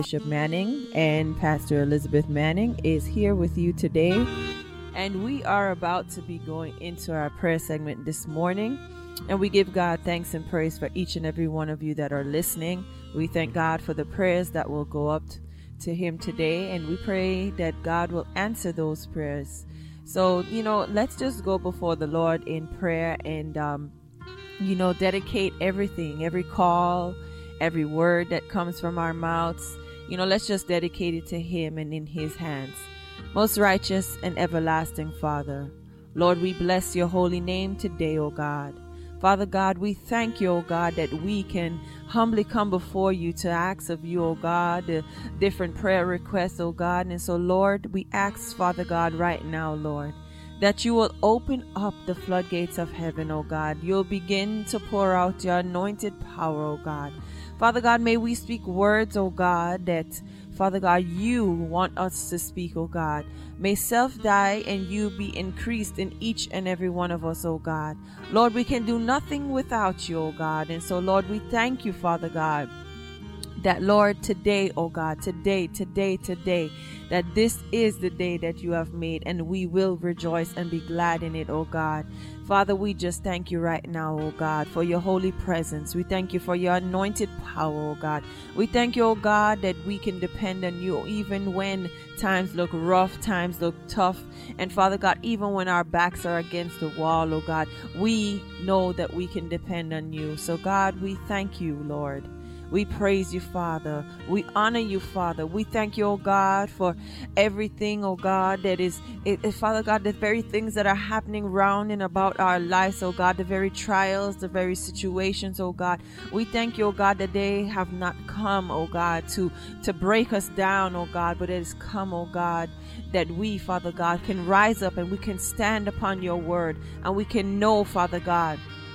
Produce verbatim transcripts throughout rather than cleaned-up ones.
Bishop Manning, and Pastor Elizabeth Manning is here with you today. And we are about to be going into our prayer segment this morning. And we give God thanks and praise for each and every one of you that are listening. We thank God for the prayers that will go up to Him today. And we pray that God will answer those prayers. So, you know, let's just go before the Lord in prayer and, um, you know, dedicate everything, every call, every word that comes from our mouths. You know, let's just dedicate it to Him and in His hands. Most righteous and everlasting Father, Lord, we bless your holy name today, O God. Father God, we thank you, O God, that we can humbly come before you to ask of you, O God, the different prayer requests, O God. And so, Lord, we ask, Father God, right now, Lord, that you will open up the floodgates of heaven, O God. You'll begin to pour out your anointed power, O God. Father God, may we speak words, O God, that, Father God, you want us to speak, O God. May self die and you be increased in each and every one of us, O God. Lord, we can do nothing without you, O God. And so, Lord, we thank you, Father God, that, Lord, today, oh God, today, today, today, that this is the day that you have made, and we will rejoice and be glad in it, oh God. Father, we just thank you right now, oh God, for your holy presence. We thank you for your anointed power, oh God. We thank you, oh God, that we can depend on you even when times look rough, times look tough. And Father God, even when our backs are against the wall, oh God, we know that we can depend on you. So God, we thank you, Lord. We praise you, Father. We honor you, Father. We thank you, oh God, for everything, oh God, that is, it, it, Father God, the very things that are happening round and about our lives, oh God, the very trials, the very situations, oh God. We thank you, oh God, that they have not come, oh God, to, to break us down, oh God, but it has come, oh God, that we, Father God, can rise up and we can stand upon your word, and we can know, Father God,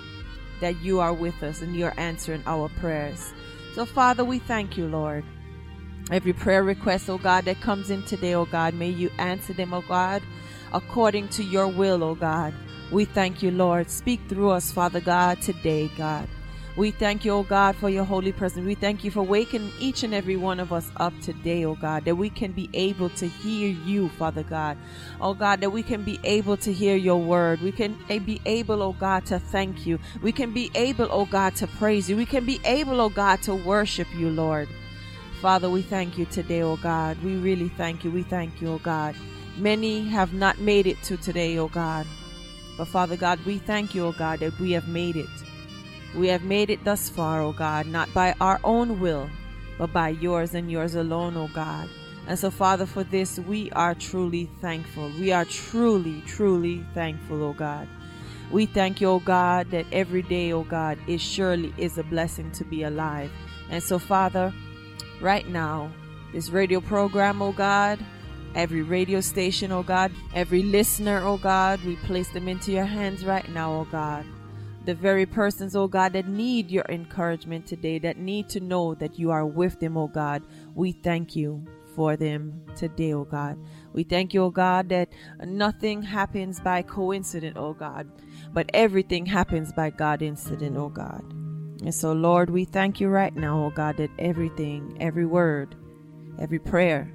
that you are with us and you're answering our prayers. So, Father, we thank you, Lord. Every prayer request, oh God, that comes in today, oh God, may you answer them, oh God, according to your will, oh God. We thank you, Lord. Speak through us, Father God, today, God. We thank you, oh God, for your holy presence. We thank you for waking each and every one of us up today, oh God, that we can be able to hear you, Father God. Oh God, that we can be able to hear your word. We can be able, oh God, to thank you. We can be able, oh God, to praise you. We can be able, oh God, to worship you, Lord. Father, we thank you today, oh God. We really thank you. We thank you, oh God. Many have not made it to today, oh God. But Father God, we thank you, oh God, that we have made it. We have made it thus far, O God, not by our own will, but by yours and yours alone, O God. And so, Father, for this, we are truly thankful. We are truly, truly thankful, O God. We thank you, O God, that every day, O God, is surely is a blessing to be alive. And so, Father, right now, this radio program, O God, every radio station, O God, every listener, O God, we place them into your hands right now, O God. The very persons, oh God, that need your encouragement today, that need to know that you are with them, oh God. We thank you for them today, oh God. We thank you, oh God, that nothing happens by coincidence, oh God, but everything happens by God incident, oh God. And so, Lord, we thank you right now, oh God, that everything, every word, every prayer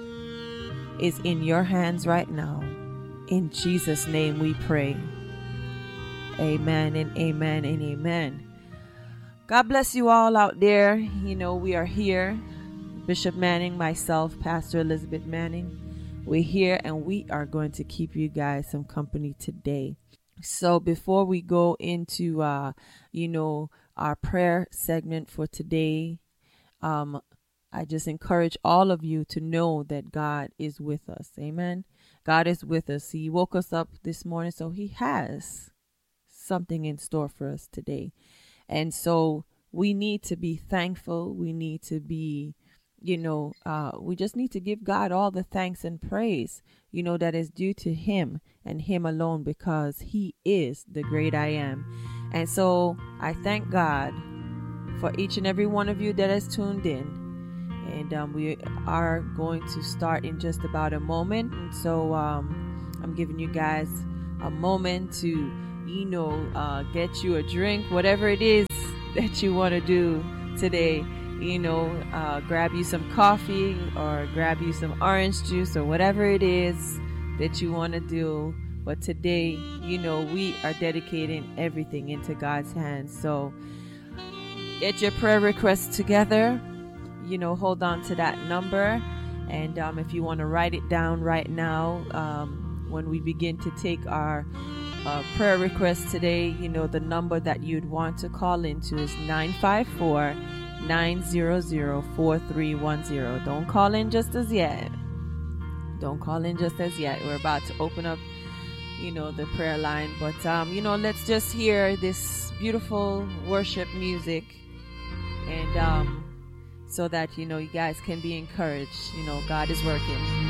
is in your hands right now. In Jesus' name we pray. Amen and amen and amen. God bless you all out there. You know, we are here. Bishop Manning, myself, Pastor Elizabeth Manning. We're here and we are going to keep you guys some company today. So before we go into, uh, you know, our prayer segment for today, um, I just encourage all of you to know that God is with us. Amen. God is with us. He woke us up this morning, so he has something in store for us today. And so we need to be thankful. We need to be, you know, uh, we just need to give God all the thanks and praise, you know, that is due to him and him alone, because he is the great I am. And so I thank God for each and every one of you that has tuned in. And um, we are going to start in just about a moment. And so um, I'm giving you guys a moment to, you know, uh, get you a drink, whatever it is that you want to do today. you know, uh, grab you some coffee or grab you some orange juice or whatever it is that you want to do. But today, you know, we are dedicating everything into God's hands. So get your prayer requests together, you know, hold on to that number. And um, if you want to write it down right now, um, when we begin to take our uh, prayer requests today, you know, the number that you'd want to call into is nine five four, nine zero zero, four three one zero. Don't call in just as yet. Don't call in just as yet. We're about to open up, you know, the prayer line. But, um, you know, let's just hear this beautiful worship music. And um, so that, you know, you guys can be encouraged. You know, God is working.